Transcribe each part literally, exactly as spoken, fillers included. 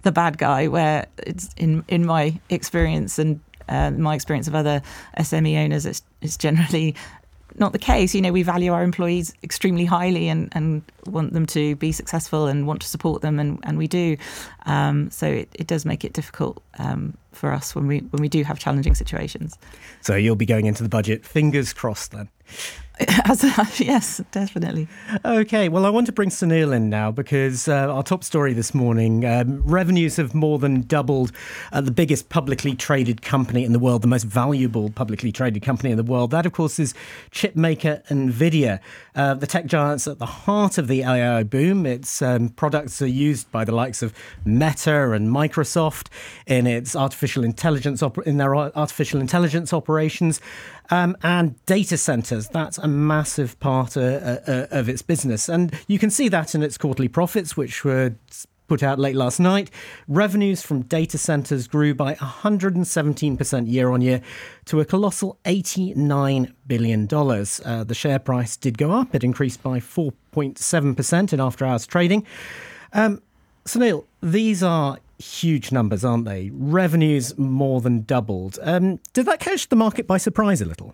the bad guy, where it's in in my experience and uh, my experience of other S M E owners, it's, it's generally not the case. You know, we value our employees extremely highly and, and want them to be successful and want to support them, and, and we do. Um, so it, it does make it difficult um, for us when we when we do have challenging situations. So you'll be going into the budget, fingers crossed then. As a, yes, definitely. Okay, well, I want to bring Sunil in now because uh, our top story this morning, um, revenues have more than doubled at the biggest publicly traded company in the world, the most valuable publicly traded company in the world. That, of course, is chip maker NVIDIA. Uh, the tech giant's at the heart of the A I boom. Its um, products are used by the likes of Meta and Microsoft in its artificial intelligence op- in their artificial intelligence operations. Um, and data centers, that's a massive part uh, uh, of its business. And you can see that in its quarterly profits, which were put out late last night. Revenues from data centers grew by one hundred seventeen percent year on year to a colossal eighty-nine billion dollars. Uh, the share price did go up. It increased by four point seven percent in after-hours trading. Um, Sunil, these are huge numbers, aren't they? Revenues more than doubled. Um, did that catch the market by surprise a little?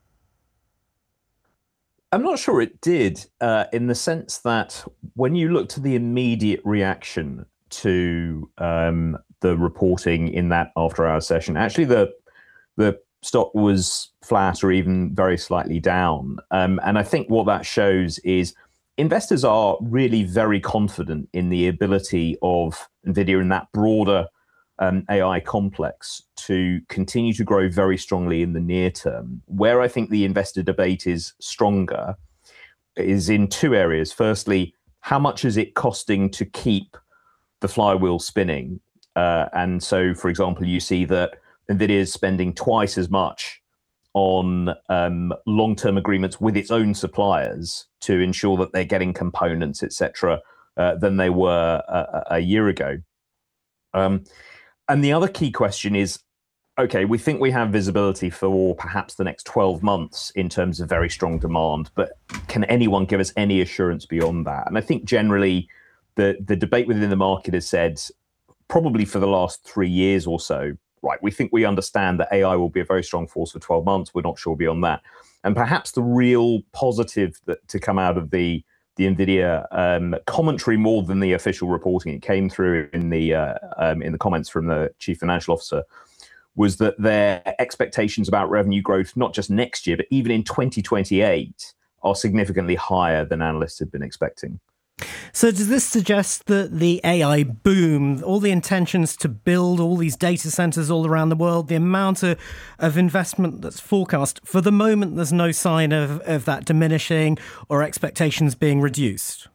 I'm not sure it did, uh, in the sense that when you look to the immediate reaction to um, the reporting in that after-hours session, actually the the stock was flat or even very slightly down. Um, and I think what that shows is investors are really very confident in the ability of NVIDIA in that broader um, A I complex to continue to grow very strongly in the near term. Where I think the investor debate is stronger is in two areas. Firstly, how much is it costing to keep the flywheel spinning? Uh, and so, for example, you see that NVIDIA is spending twice as much on um, long-term agreements with its own suppliers to ensure that they're getting components, et cetera, uh, than they were a, a year ago. Um, and the other key question is, okay, we think we have visibility for perhaps the next twelve months in terms of very strong demand, but can anyone give us any assurance beyond that? And I think generally the, the debate within the market has said, probably for the last three years or so, right, we think we understand that A I will be a very strong force for twelve months. We're not sure beyond that. And perhaps the real positive that to come out of the the NVIDIA um, commentary, more than the official reporting, it came through in the uh, um, in the comments from the chief financial officer, was that their expectations about revenue growth, not just next year, but even in twenty twenty-eight, are significantly higher than analysts had been expecting. So does this suggest that the A I boom, all the intentions to build all these data centers all around the world, the amount of, of investment that's forecast, for the moment, there's no sign of, of that diminishing or expectations being reduced?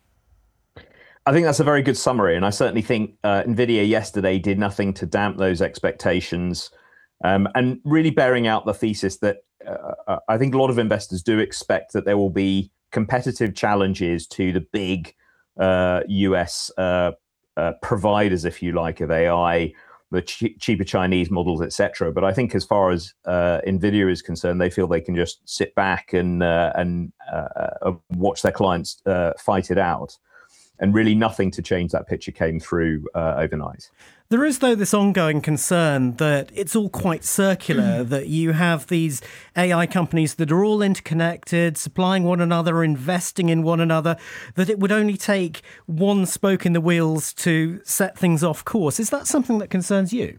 I think that's a very good summary. And I certainly think uh, NVIDIA yesterday did nothing to damp those expectations, um, and really bearing out the thesis that uh, I think a lot of investors do expect that there will be competitive challenges to the big uh, U S uh, uh, providers, if you like, of A I, the ch- cheaper Chinese models, et cetera. But I think as far as uh, NVIDIA is concerned, they feel they can just sit back and uh, and uh, watch their clients uh, fight it out. And really nothing to change that picture came through uh, overnight. There is, though, this ongoing concern that it's all quite circular, that you have these A I companies that are all interconnected, supplying one another, investing in one another, that it would only take one spoke in the wheels to set things off course. Is that something that concerns you?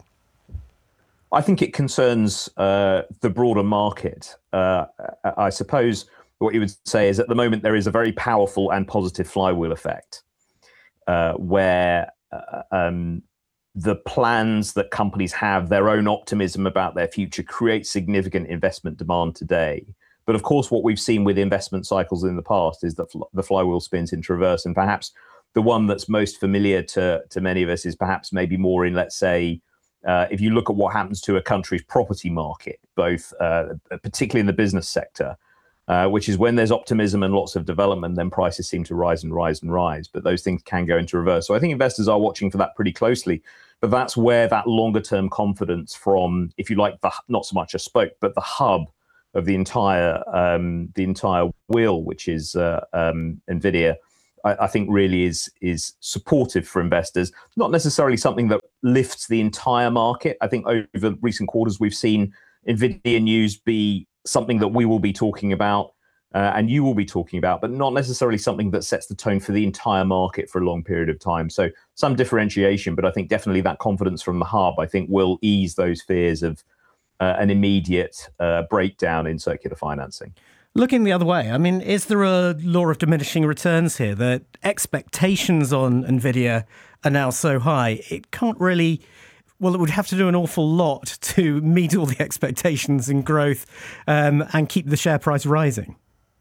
I think it concerns uh, the broader market. Uh, I suppose what you would say is at the moment there is a very powerful and positive flywheel effect. Uh, where uh, um, the plans that companies have, their own optimism about their future, create significant investment demand today. But of course, what we've seen with investment cycles in the past is that fl- the flywheel spins into reverse. And perhaps the one that's most familiar to, to many of us is perhaps maybe more in, let's say, uh, if you look at what happens to a country's property market, both uh, particularly in the business sector, Uh, which is when there's optimism and lots of development, then prices seem to rise and rise and rise. But those things can go into reverse. So I think investors are watching for that pretty closely. But that's where that longer term confidence from, if you like, the, not so much a spoke, but the hub of the entire um, the entire wheel, which is uh, um, NVIDIA, I, I think really is is supportive for investors. Not necessarily something that lifts the entire market. I think over recent quarters, we've seen NVIDIA news be something that we will be talking about uh, and you will be talking about, but not necessarily something that sets the tone for the entire market for a long period of time. So some differentiation, but I think definitely that confidence from the hub, I think, will ease those fears of uh, an immediate uh, breakdown in circular financing. Looking the other way, I mean, is there a law of diminishing returns here that expectations on NVIDIA are now so high, it can't really, well, it would have to do an awful lot to meet all the expectations in growth um, and keep the share price rising?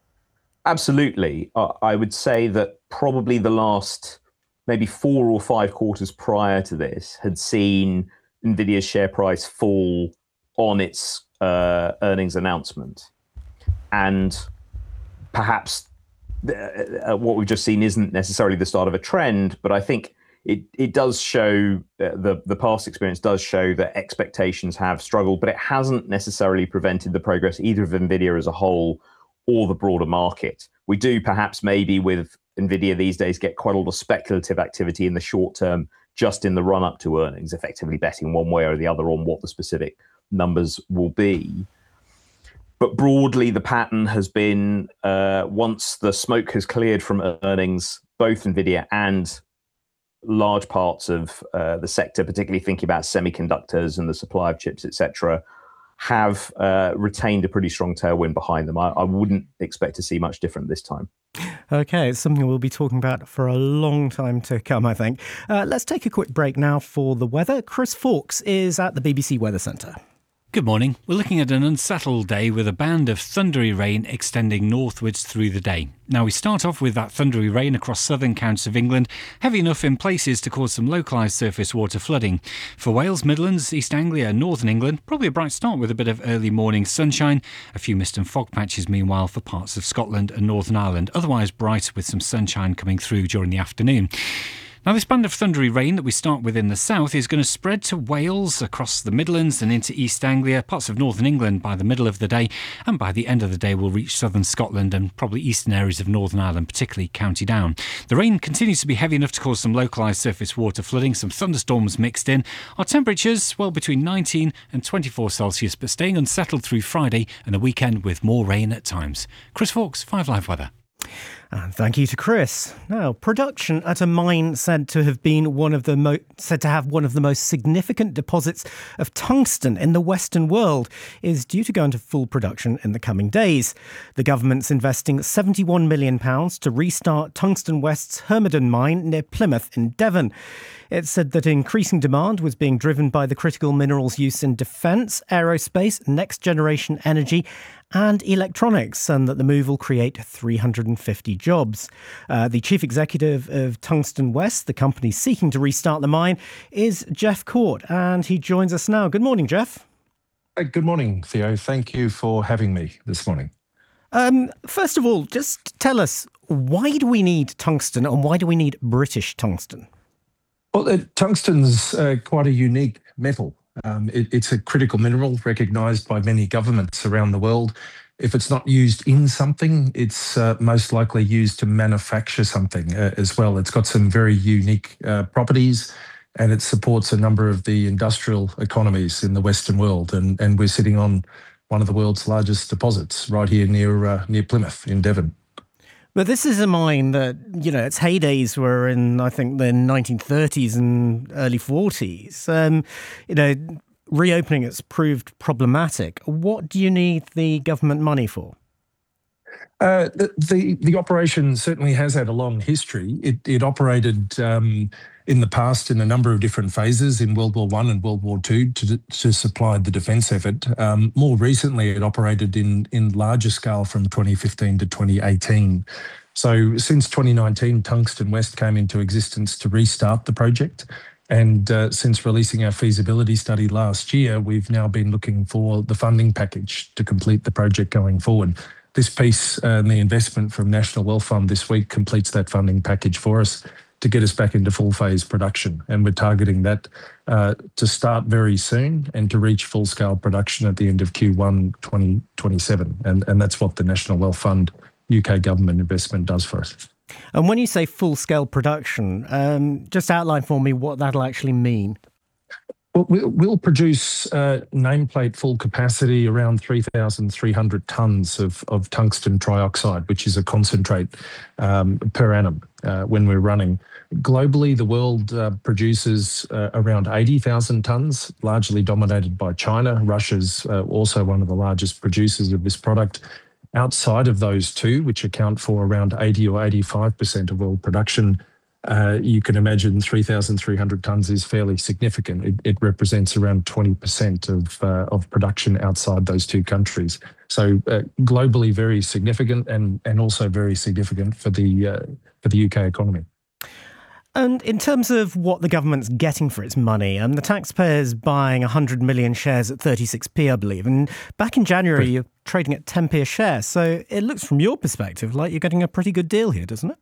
Absolutely. Uh, I would say that probably the last maybe four or five quarters prior to this had seen NVIDIA's share price fall on its uh, earnings announcement. And perhaps uh, what we've just seen isn't necessarily the start of a trend, but I think it, it does show, uh, the, the past experience does show that expectations have struggled, but it hasn't necessarily prevented the progress either of NVIDIA as a whole or the broader market. We do perhaps maybe with NVIDIA these days get quite a lot of speculative activity in the short term, just in the run up to earnings, effectively betting one way or the other on what the specific numbers will be. But broadly, the pattern has been uh, once the smoke has cleared from earnings, both NVIDIA and large parts of uh, the sector, particularly thinking about semiconductors and the supply of chips, et cetera, have uh, retained a pretty strong tailwind behind them. I, I wouldn't expect to see much different this time. Okay, it's something we'll be talking about for a long time to come, I think. Uh, let's take a quick break now for the weather. Chris Fawkes is at the B B C Weather Centre. Good morning. We're looking at an unsettled day with a band of thundery rain extending northwards through the day. Now, we start off with that thundery rain across southern counties of England, heavy enough in places to cause some localised surface water flooding. For Wales, Midlands, East Anglia and northern England, probably a bright start with a bit of early morning sunshine. A few mist and fog patches, meanwhile, for parts of Scotland and Northern Ireland. Otherwise bright with some sunshine coming through during the afternoon. Now, this band of thundery rain that we start with in the south is going to spread to Wales, across the Midlands and into East Anglia, parts of northern England by the middle of the day, and by the end of the day will reach southern Scotland and probably eastern areas of Northern Ireland, particularly County Down. The rain continues to be heavy enough to cause some localised surface water flooding, some thunderstorms mixed in. Our temperatures, well, between nineteen and twenty-four Celsius, but staying unsettled through Friday and the weekend with more rain at times. Chris Fawkes, Five Live Weather. And thank you to Chris. Now, production at a mine said to have been one of the mo- said to have one of the most significant deposits of tungsten in the Western world is due to go into full production in the coming days. The government's investing seventy-one million pounds to restart Tungsten West's Hermodon mine near Plymouth in Devon. It said that increasing demand was being driven by the critical minerals use in defence, aerospace, next-generation energy and electronics, and that the move will create three hundred fifty jobs. Uh, the chief executive of Tungsten West, the company seeking to restart the mine, is Jeff Court, and he joins us now. Good morning, Jeff. Uh, good morning, Theo. Thank you for having me this morning. Um, first of all, just tell us, why do we need tungsten and why do we need British tungsten? Well, uh, tungsten's uh, quite a unique metal. Um, it, it's a critical mineral recognised by many governments around the world. If it's not used in something, it's uh, most likely used to manufacture something uh, as well. It's got some very unique uh, properties, and it supports a number of the industrial economies in the Western world. And, and we're sitting on one of the world's largest deposits right here near uh, near Plymouth in Devon. But this is a mine that, you know, its heydays were in, I think, the nineteen thirties and early forties. Um, you know, reopening it's proved problematic. What do you need the government money for? Uh, the, the the operation certainly has had a long history. It, it operated um, in the past in a number of different phases in World War One and World War Two to, to supply the defence effort. Um, more recently, it operated in, in larger scale from twenty fifteen to twenty eighteen. So since twenty nineteen, Tungsten West came into existence to restart the project. And uh, since releasing our feasibility study last year, we've now been looking for the funding package to complete the project going forward. This piece uh, and the investment from National Wealth Fund this week completes that funding package for us to get us back into full phase production. And we're targeting that uh, to start very soon and to reach full scale production at the end of Q one twenty twenty-seven. And, and that's what the National Wealth Fund U K government investment does for us. And when you say full scale production, um, just outline for me what that'll actually mean. Well, we'll we'll produce uh, nameplate full capacity around three thousand three hundred tonnes of, of tungsten trioxide, which is a concentrate um, per annum uh, when we're running. Globally, the world uh, produces uh, around eighty thousand tonnes, largely dominated by China. Russia's uh, also one of the largest producers of this product. Outside of those two, which account for around eighty or eighty-five percent of world production, Uh, you can imagine three thousand three hundred tonnes is fairly significant. It, it represents around twenty percent of uh, of production outside those two countries. So uh, globally very significant, and and also very significant for the uh, for the U K economy. And in terms of what the government's getting for its money, um, the taxpayers buying one hundred million shares at thirty-six p, I believe. And back in January, you're trading at ten p a share. So it looks from your perspective like you're getting a pretty good deal here, doesn't it?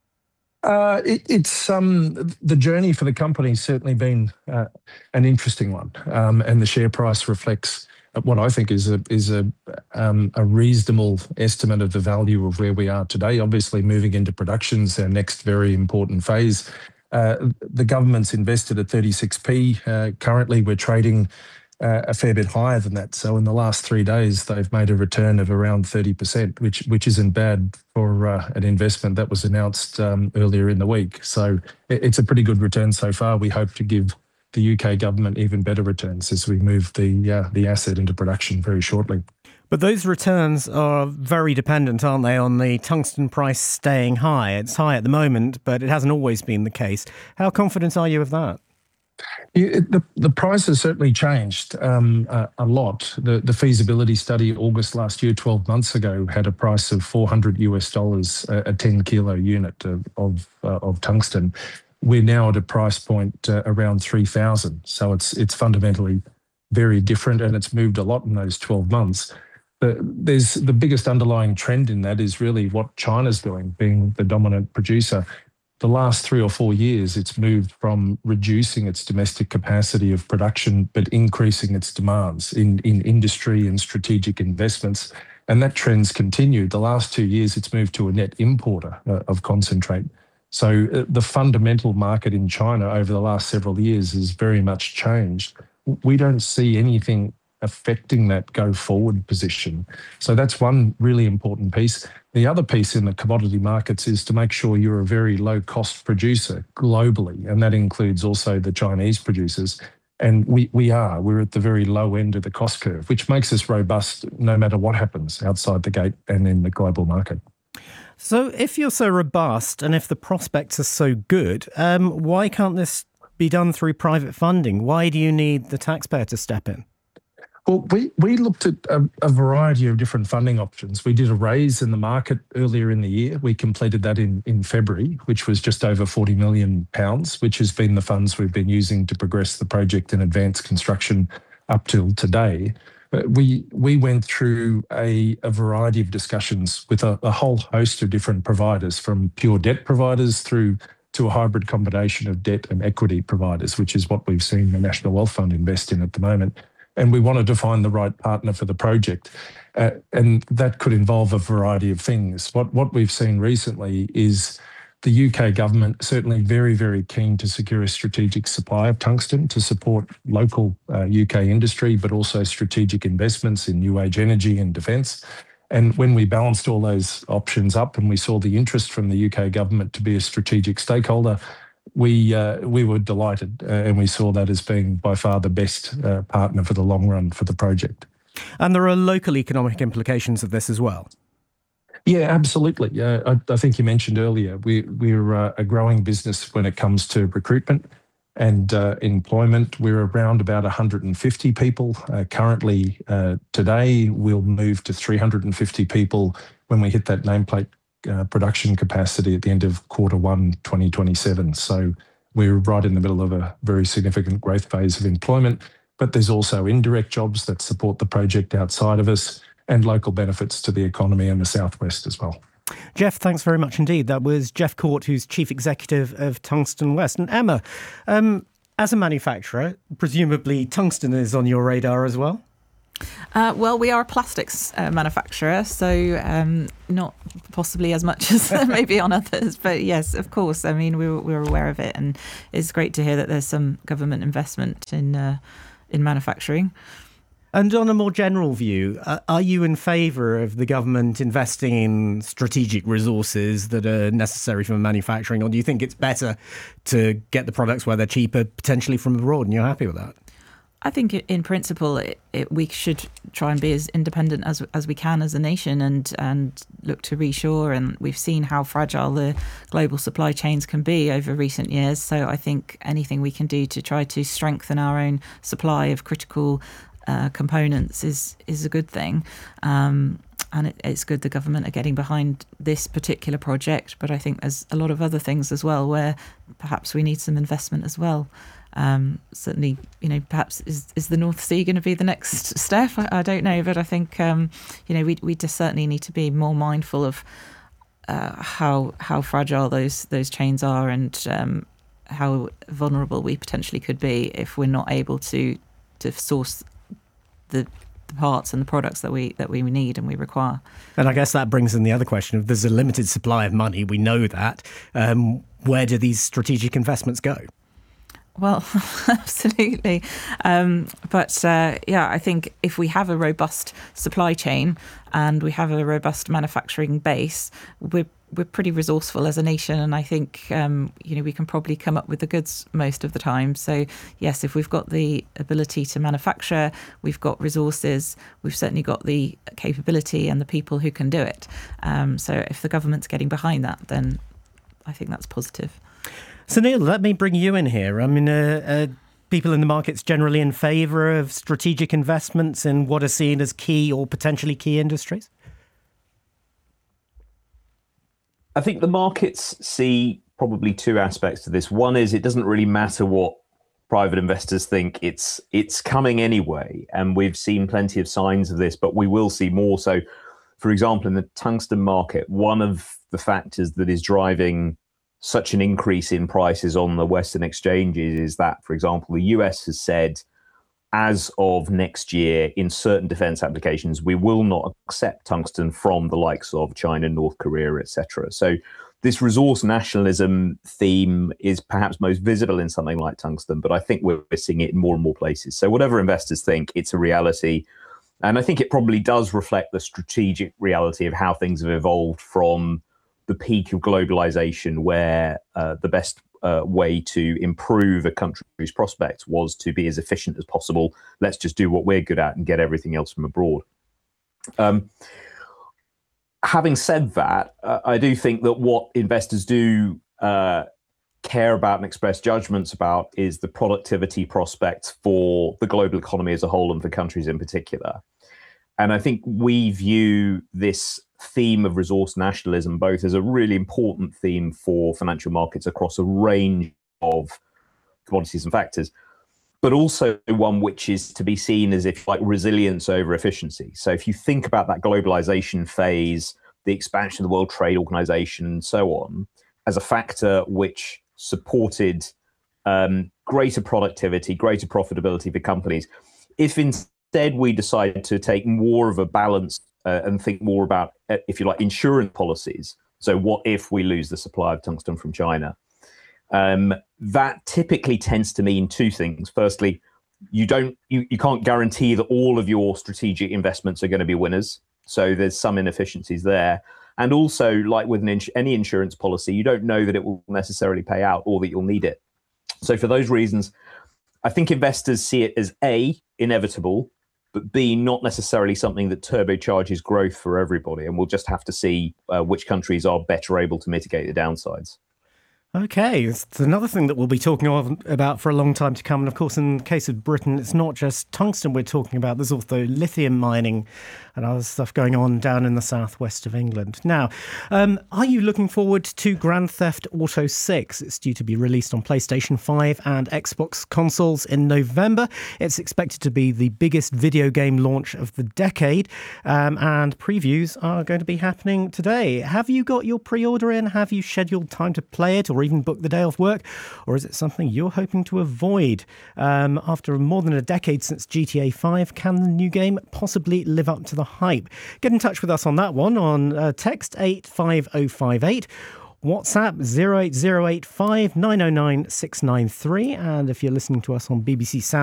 Uh, it, it's um, the journey for the company has certainly been uh, an interesting one, um, and the share price reflects what I think is a is a um, a reasonable estimate of the value of where we are today. Obviously, moving into production is our next very important phase. Uh, the government's invested at thirty-six p. Uh, currently, we're trading Uh, a fair bit higher than that. So in the last three days, they've made a return of around thirty percent, which which isn't bad for uh, an investment that was announced um, earlier in the week. So it, it's a pretty good return so far. We hope to give the U K government even better returns as we move the uh, the asset into production very shortly. But those returns are very dependent, aren't they, on the tungsten price staying high? It's high at the moment, but it hasn't always been the case. How confident are you of that? Yeah, the, the price has certainly changed um, uh, a lot. The, the feasibility study August last year, twelve months ago, had a price of four hundred US dollars a, a ten kilo unit of, of, uh, of tungsten. We're now at a price point uh, around three thousand. So it's, it's fundamentally very different, and it's moved a lot in those twelve months. The, there's the biggest underlying trend in that is really what China's doing, being the dominant producer. The last three or four years, it's moved from reducing its domestic capacity of production, but increasing its demands in, in industry and strategic investments. And that trend's continued. The last two years, it's moved to a net importer uh, of concentrate. So uh, the fundamental market in China over the last several years has very much changed. We don't see anything affecting that go-forward position. So that's one really important piece. The other piece in the commodity markets is to make sure you're a very low-cost producer globally, and that includes also the Chinese producers. And we, we are. We're at the very low end of the cost curve, which makes us robust no matter what happens outside the gate and in the global market. So if you're so robust and if the prospects are so good, um, why can't this be done through private funding? Why do you need the taxpayer to step in? Well, we, we looked at a, a variety of different funding options. We did a raise in the market earlier in the year. We completed that in, in February, which was just over forty million pounds, which has been the funds we've been using to progress the project and advance construction up till today. But we we went through a, a variety of discussions with a, a whole host of different providers, from pure debt providers through to a hybrid combination of debt and equity providers, which is what we've seen the National Wealth Fund invest in at the moment. And we wanted to find the right partner for the project. Uh, and that could involve a variety of things. What, what we've seen recently is the U K government certainly very, very keen to secure a strategic supply of tungsten to support local uh, U K industry, but also strategic investments in new age energy and defence. And when we balanced all those options up and we saw the interest from the U K government to be a strategic stakeholder, we uh, we were delighted, uh, and we saw that as being by far the best uh, partner for the long run for the project. And there are local economic implications of this as well. Yeah, absolutely. Uh, I, I think you mentioned earlier, we, we're uh, a growing business when it comes to recruitment and uh, employment. We're around about one hundred fifty people uh, currently. Uh, today, we'll move to three hundred fifty people when we hit that nameplate uh, production capacity at the end of quarter one, twenty twenty-seven. So we're right in the middle of a very significant growth phase of employment, but there's also indirect jobs that support the project outside of us and local benefits to the economy in the southwest as well. Jeff, thanks very much indeed. That was Jeff Court, who's Chief Executive of Tungsten West. And Emma, um, as a manufacturer, presumably tungsten is on your radar as well? Uh, well, we are a plastics uh, manufacturer, so um, not possibly as much as maybe on others. But yes, of course. I mean, we were, we were aware of it, and it's great to hear that there's some government investment in uh, in manufacturing. And on a more general view, uh, are you in favour of the government investing in strategic resources that are necessary for manufacturing, or do you think it's better to get the products where they're cheaper, potentially from abroad, and you're happy with that? I think in principle, it, it, we should try and be as independent as as we can as a nation and, and look to reshore. And we've seen how fragile the global supply chains can be over recent years. So I think anything we can do to try to strengthen our own supply of critical uh, components is, is a good thing. Um, and it, it's good the government are getting behind this particular project. But I think there's a lot of other things as well where perhaps we need some investment as well. Um, certainly, you know, perhaps is, is the North Sea going to be the next step? I, I don't know, but I think, um, you know, we we just certainly need to be more mindful of uh, how how fragile those those chains are and um, how vulnerable we potentially could be if we're not able to to source the, the parts and the products that we that we need and we require. And I guess that brings in the other question of there's a limited supply of money. We know that. Um, where do these strategic investments go? Well, absolutely. Um, but uh, yeah, I think if we have a robust supply chain and we have a robust manufacturing base, we're we're pretty resourceful as a nation. And I think, um, you know, we can probably come up with the goods most of the time. So, yes, if we've got the ability to manufacture, we've got resources, we've certainly got the capability and the people who can do it. Um, so if the government's getting behind that, then I think that's positive. So, Neil, let me bring you in here. I mean, uh, uh, people in the market's generally in favour of strategic investments in what are seen as key or potentially key industries? I think the markets see probably two aspects to this. One is it doesn't really matter what private investors think. It's it's coming anyway. And we've seen plenty of signs of this, but we will see more. So, for example, in the tungsten market, one of the factors that is driving such an increase in prices on the Western exchanges is that, for example, the U S has said, as of next year, in certain defense applications, we will not accept tungsten from the likes of China, North Korea, et cetera. So this resource nationalism theme is perhaps most visible in something like tungsten, but I think we're seeing it in more and more places. So whatever investors think, it's a reality. And I think it probably does reflect the strategic reality of how things have evolved from the peak of globalization, where uh, the best uh, way to improve a country's prospects was to be as efficient as possible. Let's just do what we're good at and get everything else from abroad. Um, having said that, uh, I do think that what investors do uh, care about and express judgments about is the productivity prospects for the global economy as a whole and for countries in particular. And I think we view this theme of resource nationalism both as a really important theme for financial markets across a range of commodities and factors, but also one which is to be seen as if like resilience over efficiency. So if you think about that globalization phase, the expansion of the World Trade Organization and so on, as a factor which supported um, greater productivity, greater profitability for companies, if instead we decide to take more of a balance Uh, and think more about, uh, if you like, insurance policies. So what if we lose the supply of tungsten from China? Um, that typically tends to mean two things. Firstly, you don't, you, you can't guarantee that all of your strategic investments are going to be winners. So there's some inefficiencies there. And also, like with an ins- any insurance policy, you don't know that it will necessarily pay out or that you'll need it. So for those reasons, I think investors see it as A, inevitable, but B, not necessarily something that turbocharges growth for everybody. And we'll just have to see uh, which countries are better able to mitigate the downsides. Okay, it's another thing that we'll be talking about for a long time to come. And of course, in the case of Britain, it's not just tungsten we're talking about. There's also lithium mining and other stuff going on down in the southwest of England. Now, um, are you looking forward to Grand Theft Auto six? It's due to be released on PlayStation five and Xbox consoles in November. It's expected to be the biggest video game launch of the decade, um, and previews are going to be happening today. Have you got your pre-order in? Have you scheduled time to play it, or even book the day off work? Or is it something you're hoping to avoid? Um, after more than a decade since G T A five, can the new game possibly live up to the hype? Get in touch with us on that one on uh, text eight five oh five eight. WhatsApp zero eight zero eight five nine oh nine six nine three. And if you're listening to us on B B C Sound